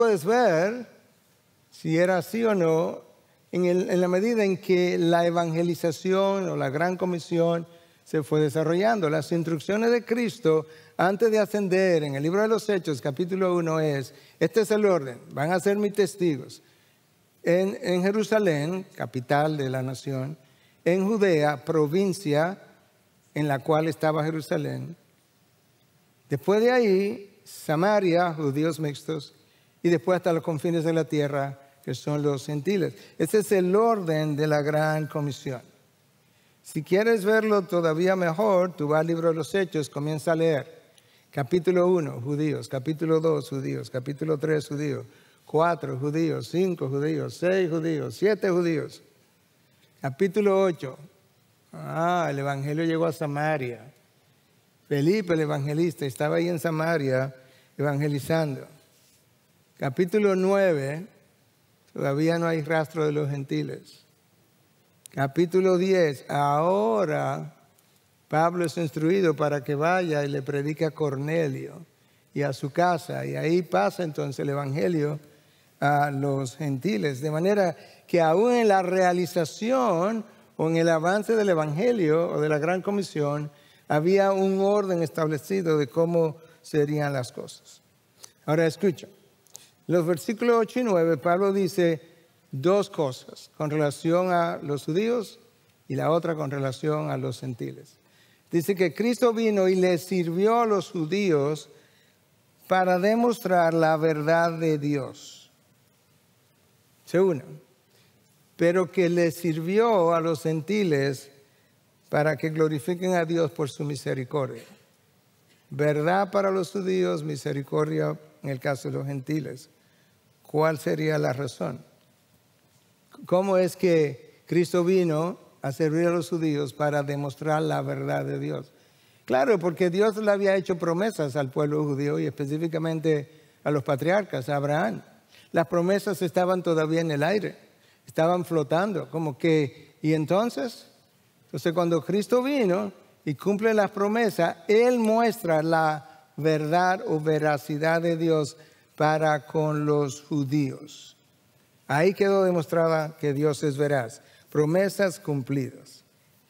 Puedes ver si era así o no en la medida en que la evangelización o la gran comisión se fue desarrollando. Las instrucciones de Cristo antes de ascender en el libro de los Hechos, capítulo 1 es, este es el orden, van a ser mis testigos en Jerusalén, capital de la nación, en Judea, provincia en la cual estaba Jerusalén. Después de ahí, Samaria, judíos mixtos, y después hasta los confines de la tierra, que son los gentiles. Ese es el orden de la gran comisión. Si quieres verlo todavía mejor, tú vas al libro de los Hechos, comienza a leer. Capítulo 1, judíos. Capítulo 2, judíos. Capítulo 3, judíos. 4, judíos. 5, judíos. 6, judíos. 7, judíos. Capítulo 8. El evangelio llegó a Samaria. Felipe, el evangelista, estaba ahí en Samaria evangelizando. Capítulo 9, todavía no hay rastro de los gentiles. Capítulo 10, ahora Pablo es instruido para que vaya y le predique a Cornelio y a su casa. Y ahí pasa entonces el evangelio a los gentiles. De manera que aún en la realización o en el avance del evangelio o de la gran comisión, había un orden establecido de cómo serían las cosas. Ahora escucha. Los versículos 8 y 9, Pablo dice dos cosas con relación a los judíos y la otra con relación a los gentiles. Dice que Cristo vino y les sirvió a los judíos para demostrar la verdad de Dios. Segunda, pero que les sirvió a los gentiles para que glorifiquen a Dios por su misericordia. Verdad para los judíos, misericordia en el caso de los gentiles. ¿Cuál sería la razón? ¿Cómo es que Cristo vino a servir a los judíos para demostrar la verdad de Dios? Claro, porque Dios le había hecho promesas al pueblo judío y específicamente a los patriarcas, a Abraham. Las promesas estaban todavía en el aire, estaban flotando, como que, ¿y entonces? Entonces cuando Cristo vino y cumple las promesas, Él muestra la verdad o veracidad de Dios para con los judíos. Ahí quedó demostrada que Dios es veraz. Promesas cumplidas.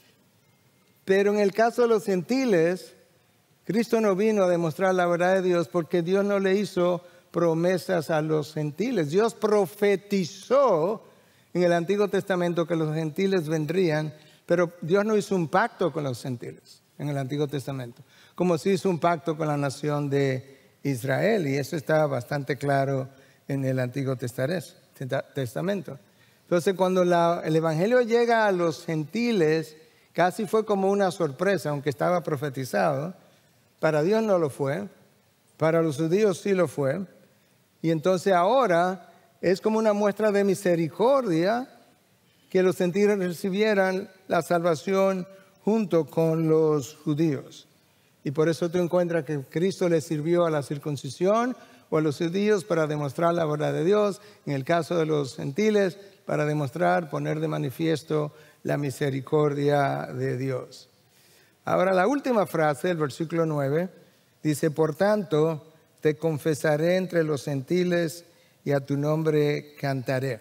Pero en el caso de los gentiles, Cristo no vino a demostrar la verdad de Dios porque Dios no le hizo promesas a los gentiles. Dios profetizó en el Antiguo Testamento que los gentiles vendrían, pero Dios no hizo un pacto con los gentiles en el Antiguo Testamento, como si hizo un pacto con la nación de Israel, y eso está bastante claro en el Antiguo Testamento. Entonces, cuando el evangelio llega a los gentiles, casi fue como una sorpresa, aunque estaba profetizado. Para Dios no lo fue, para los judíos sí lo fue. Y entonces ahora es como una muestra de misericordia que los gentiles recibieran la salvación junto con los judíos. Y por eso tú encuentras que Cristo le sirvió a la circuncisión o a los judíos para demostrar la verdad de Dios. En el caso de los gentiles, para demostrar, poner de manifiesto la misericordia de Dios. Ahora la última frase, el versículo 9, dice, por tanto, te confesaré entre los gentiles y a tu nombre cantaré.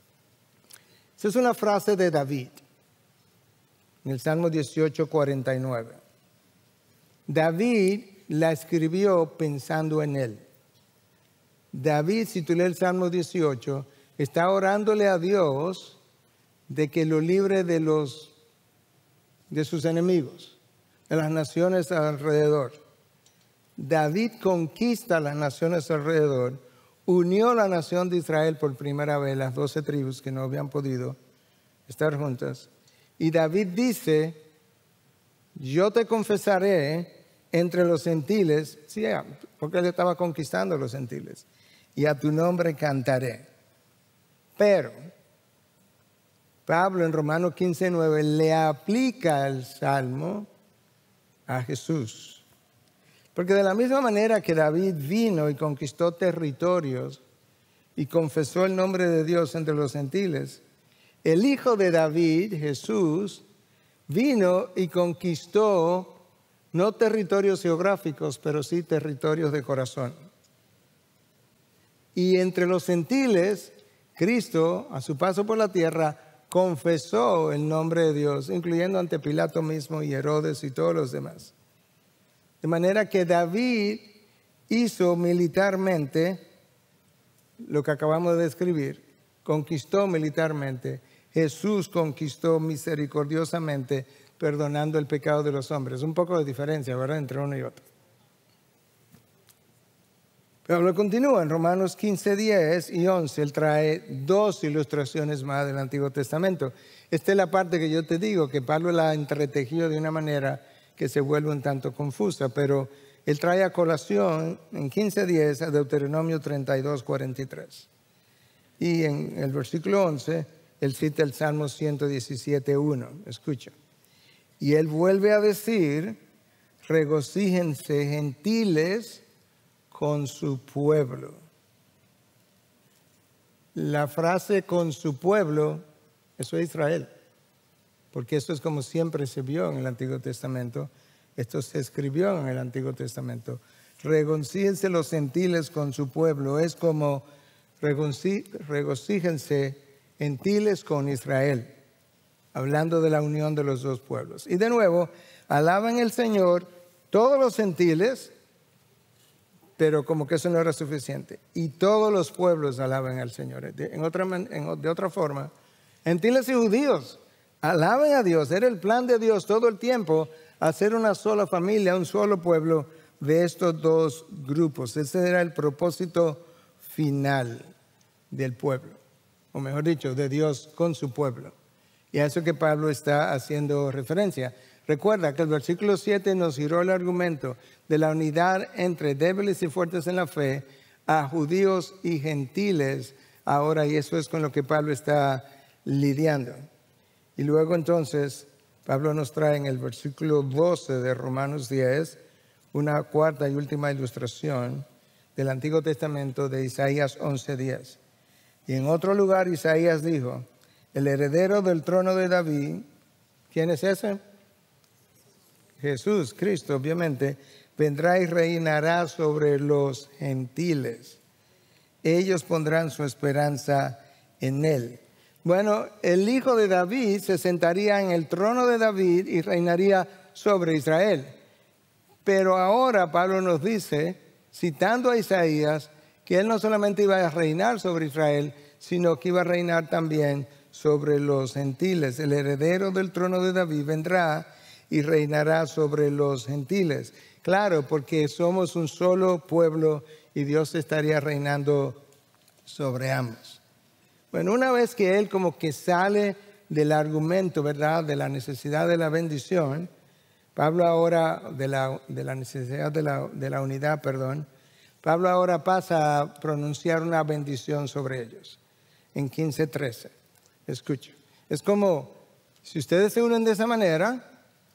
Esa es una frase de David, en el Salmo 18, 49. David la escribió pensando en él. David, si tú lees el Salmo 18, está orándole a Dios de que lo libre de sus enemigos, de las naciones alrededor. David conquista las naciones alrededor, unió la nación de Israel por primera vez, las 12 tribus que no habían podido estar juntas. Y David dice, yo te confesaré entre los gentiles, sí, porque él estaba conquistando a los gentiles, y a tu nombre cantaré. Pero Pablo en Romanos 15:9 le aplica el salmo a Jesús. Porque de la misma manera que David vino y conquistó territorios y confesó el nombre de Dios entre los gentiles, el hijo de David, Jesús, vino y conquistó no territorios geográficos, pero sí territorios de corazón. Y entre los gentiles, Cristo, a su paso por la tierra, confesó el nombre de Dios, incluyendo ante Pilato mismo y Herodes y todos los demás. De manera que David hizo militarmente lo que acabamos de describir, conquistó militarmente. Jesús conquistó misericordiosamente, perdonando el pecado de los hombres. Un poco de diferencia, ¿verdad?, entre uno y otro. Pablo continúa en Romanos 15, 10 y 11. Él trae dos ilustraciones más del Antiguo Testamento. Esta es la parte que yo te digo, que Pablo la entretejió de una manera que se vuelve un tanto confusa, pero él trae a colación en 15:10 a Deuteronomio 32:43. Y en el versículo 11, él cita el Salmo 117:1. Escucha. Y él vuelve a decir, regocíjense gentiles con su pueblo. La frase con su pueblo, eso es Israel, porque esto es como siempre se vio en el Antiguo Testamento, esto se escribió en el Antiguo Testamento. Regocíjense los gentiles con su pueblo, es como regocíjense gentiles con Israel, hablando de la unión de los dos pueblos. Y de nuevo, alaban al Señor todos los gentiles, pero como que eso no era suficiente. Y todos los pueblos alaban al Señor. De otra forma, gentiles y judíos alaban a Dios. Era el plan de Dios todo el tiempo hacer una sola familia, un solo pueblo de estos dos grupos. Ese era el propósito final del pueblo, o mejor dicho, de Dios con su pueblo. Y a eso que Pablo está haciendo referencia. Recuerda que el versículo 7 nos giró el argumento de la unidad entre débiles y fuertes en la fe, a judíos y gentiles ahora, y eso es con lo que Pablo está lidiando. Y luego entonces Pablo nos trae en el versículo 12 de Romanos 10 una cuarta y última ilustración del Antiguo Testamento de Isaías 11:10. Y en otro lugar Isaías dijo, el heredero del trono de David, ¿quién es ese? Jesús, Cristo, obviamente, vendrá y reinará sobre los gentiles. Ellos pondrán su esperanza en él. Bueno, el hijo de David se sentaría en el trono de David y reinaría sobre Israel. Pero ahora Pablo nos dice, citando a Isaías, que él no solamente iba a reinar sobre Israel, sino que iba a reinar también sobre los gentiles. El heredero del trono de David vendrá y reinará sobre los gentiles. Claro, porque somos un solo pueblo y Dios estaría reinando sobre ambos. Bueno, una vez que él como que sale del argumento, ¿verdad?, de la necesidad de la bendición, Pablo ahora, de la necesidad de la unidad, perdón, Pablo ahora pasa a pronunciar una bendición sobre ellos. En 15:13, escucha. Es como, si ustedes se unen de esa manera,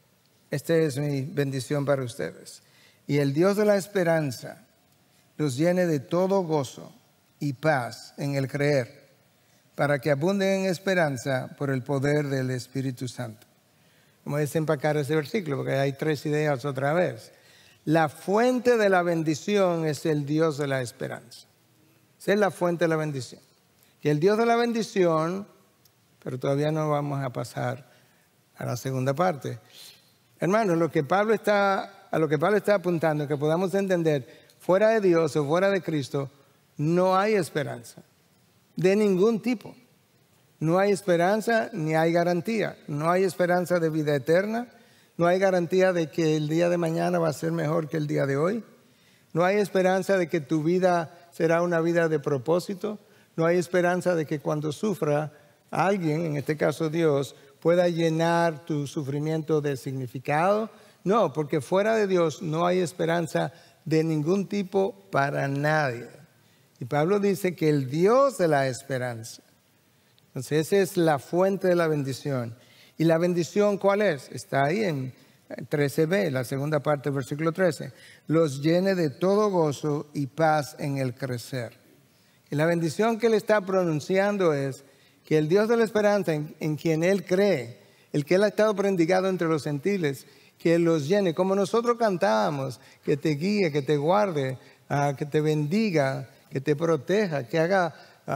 esta es mi bendición para ustedes. Y el Dios de la esperanza los llene de todo gozo y paz en el creer, para que abunden en esperanza por el poder del Espíritu Santo. Como desempacar ese versículo, porque hay tres ideas otra vez. La fuente de la bendición es el Dios de la esperanza. Esa es la fuente de la bendición. Y el Dios de la bendición, pero todavía no vamos a pasar a la segunda parte. Hermanos, a lo que Pablo está apuntando, que podamos entender, fuera de Dios o fuera de Cristo, no hay esperanza, de ningún tipo. No hay esperanza ni hay garantía. No hay esperanza de vida eterna, no hay garantía de que el día de mañana va a ser mejor que el día de hoy. No hay esperanza de que tu vida será una vida de propósito. No hay esperanza de que cuando sufra alguien, en este caso Dios, pueda llenar tu sufrimiento de significado. No, porque fuera de Dios no hay esperanza de ningún tipo para nadie. Y Pablo dice que el Dios de la esperanza, entonces esa es la fuente de la bendición. ¿Y la bendición cuál es? Está ahí en 13b, la segunda parte del versículo 13. Los llene de todo gozo y paz en el crecer. Y la bendición que él está pronunciando es que el Dios de la esperanza en quien él cree, el que él ha estado predicado entre los gentiles, que los llene, como nosotros cantábamos, que te guíe, que te guarde, que te bendiga, que te proteja, que haga